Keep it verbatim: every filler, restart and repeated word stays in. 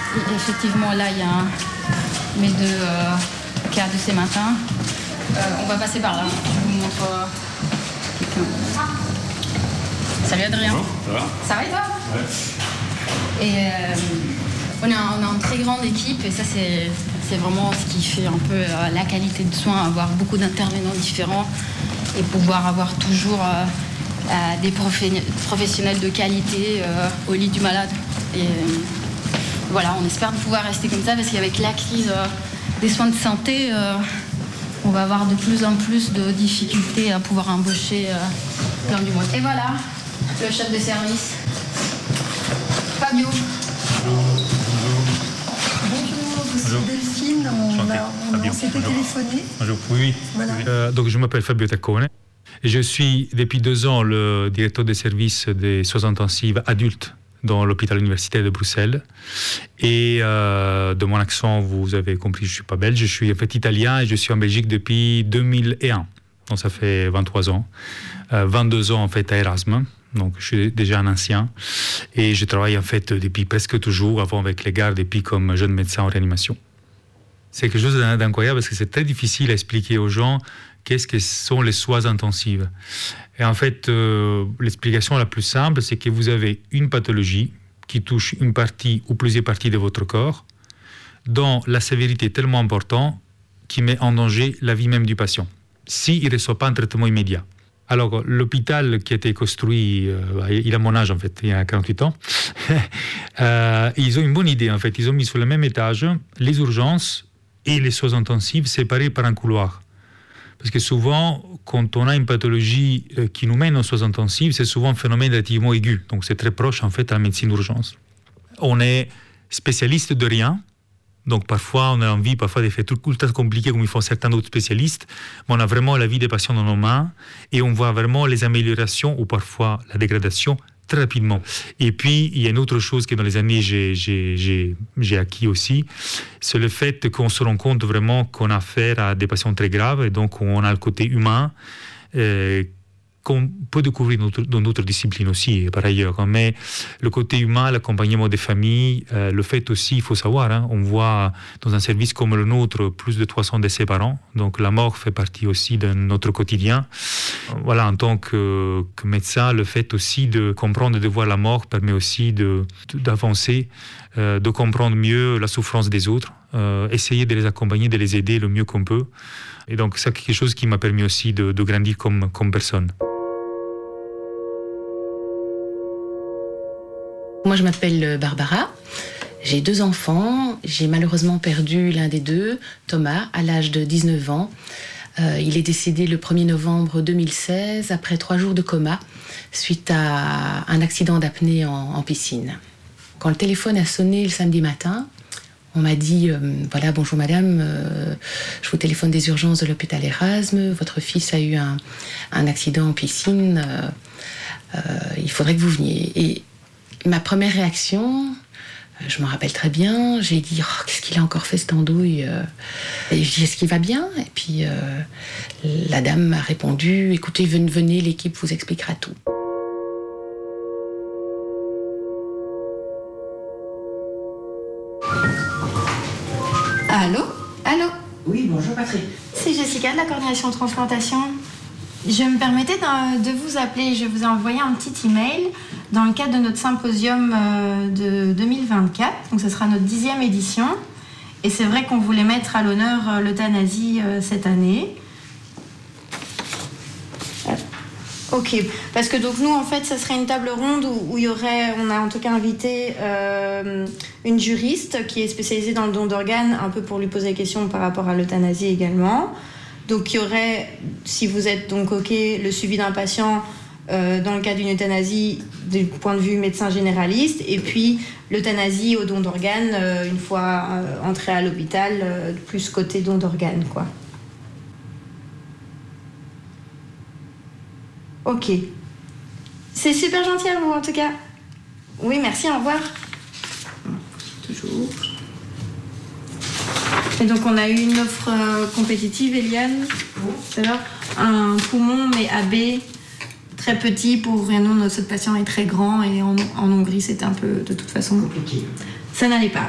Et effectivement, là, il y a un, mes deux euh, cas de ces matins. Euh, on va passer par là. Je vous montre euh, quelqu'un. Salut Adrien. Bonjour, ça va? Ça va et toi? Ouais. Et euh, on, a, on a une très grande équipe et ça, c'est, c'est vraiment ce qui fait un peu euh, la qualité de soins, avoir beaucoup d'intervenants différents et pouvoir avoir toujours euh, euh, des profé- professionnels de qualité euh, au lit du malade. Et euh, voilà, on espère de pouvoir rester comme ça parce qu'avec la crise euh, des soins de santé, euh, on va avoir de plus en plus de difficultés à pouvoir embaucher euh, plein du monde. Et voilà, le chef de service, Fabio. Bonjour, je suis Delphine, on, a, on, on s'était téléphoné. Bonjour, oui. Voilà. Euh, donc je m'appelle Fabio Taccone et je suis depuis deux ans le directeur des services des soins intensifs adultes dans l'hôpital universitaire de Bruxelles. Et euh, de mon accent, vous avez compris, je ne suis pas belge, je suis en fait italien et je suis en Belgique depuis deux mille un. Donc ça fait vingt-trois ans. Euh, vingt-deux ans en fait à Erasme. Donc je suis déjà un ancien. Et je travaille en fait depuis presque toujours, avant avec les gardes et puis comme jeune médecin en réanimation. C'est quelque chose d'incroyable parce que c'est très difficile à expliquer aux gens qu'est-ce que sont les soins intensifs. Et en fait, euh, l'explication la plus simple, c'est que vous avez une pathologie qui touche une partie ou plusieurs parties de votre corps, dont la sévérité est tellement importante qu'il met en danger la vie même du patient, s'il ne reçoit pas un traitement immédiat. Alors, l'hôpital qui a été construit, euh, il a mon âge en fait, il y a quarante-huit ans, euh, ils ont une bonne idée en fait. Ils ont mis sur le même étage les urgences et les soins intensifs séparés par un couloir. Parce que souvent, quand on a une pathologie euh, qui nous mène aux soins intensifs, c'est souvent un phénomène relativement aigu. Donc, c'est très proche en fait à la médecine d'urgence. On est spécialiste de rien. Donc parfois, on a envie parfois de faire tout ultra compliqué comme ils font certains autres spécialistes, mais on a vraiment la vie des patients dans nos mains et on voit vraiment les améliorations ou parfois la dégradation très rapidement. Et puis, il y a une autre chose que dans les années, j'ai, j'ai, j'ai, j'ai acquis aussi, c'est le fait qu'on se rend compte vraiment qu'on a affaire à des patients très graves et donc on a le côté humain euh, qu'on peut découvrir dans d'autres disciplines aussi, par ailleurs. Mais le côté humain, l'accompagnement des familles, euh, le fait aussi, il faut savoir, hein, on voit dans un service comme le nôtre plus de trois cents décès par an, donc la mort fait partie aussi de notre quotidien. Voilà, en tant que, que médecin, le fait aussi de comprendre et de voir la mort permet aussi de, d'avancer, euh, de comprendre mieux la souffrance des autres, euh, essayer de les accompagner, de les aider le mieux qu'on peut. Et donc, c'est quelque chose qui m'a permis aussi de, de grandir comme, comme personne. Moi, je m'appelle Barbara, j'ai deux enfants, j'ai malheureusement perdu l'un des deux, Thomas, à l'âge de dix-neuf ans. Euh, il est décédé le premier novembre deux mille seize, après trois jours de coma, suite à un accident d'apnée en, en piscine. Quand le téléphone a sonné le samedi matin, on m'a dit, euh, voilà, bonjour madame, euh, je vous téléphone des urgences de l'hôpital Erasme, votre fils a eu un, un accident en piscine, euh, euh, il faudrait que vous veniez. Et ma première réaction, je me rappelle très bien, j'ai dit oh, qu'est-ce qu'il a encore fait cette andouille, et je dis est-ce qu'il va bien, et puis euh, la dame m'a répondu écoutez venez, l'équipe vous expliquera tout. Allô? Allô? Oui, bonjour Patrick. C'est Jessica de la coordination transplantation. Je me permettais de, de vous appeler, je vous ai envoyé un petit email dans le cadre de notre symposium de deux mille vingt-quatre, donc ce sera notre dixième édition. Et c'est vrai qu'on voulait mettre à l'honneur l'euthanasie cette année. Ok, parce que donc nous en fait ça serait une table ronde où, où il y aurait, on a en tout cas invité euh, une juriste qui est spécialisée dans le don d'organes, un peu pour lui poser des questions par rapport à l'euthanasie également. Donc il y aurait, si vous êtes donc ok, le suivi d'un patient euh, dans le cas d'une euthanasie du point de vue médecin généraliste, et puis l'euthanasie au don d'organes euh, une fois euh, entré à l'hôpital, euh, plus côté don d'organes quoi. Ok. C'est super gentil à vous en tout cas. Oui, merci, au revoir. Toujours. Et donc on a eu une offre euh, compétitive, Eliane, tout à l'heure. Un poumon mais A B, très petit pour ouvrir. Nous, notre patient est très grand et en, en Hongrie c'était un peu de toute façon compliqué. Ça n'allait pas.